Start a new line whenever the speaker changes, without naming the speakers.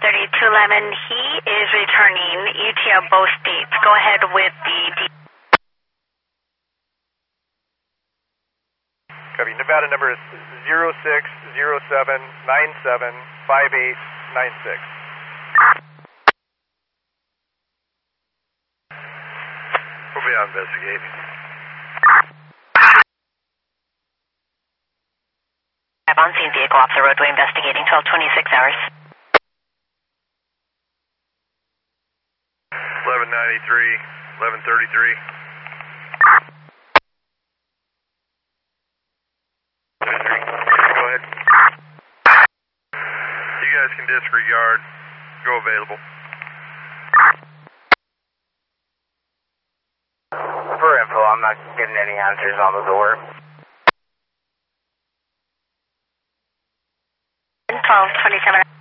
3211, he is returning ETA both dates. Go ahead with the
Copy. Nevada number is 0607975896. We'll be out investigating.
On scene vehicle off the roadway investigating 1226 hours.
1193, 1133. Go ahead. You guys can disregard. Go available.
For info, I'm not getting any answers on the door.
1227.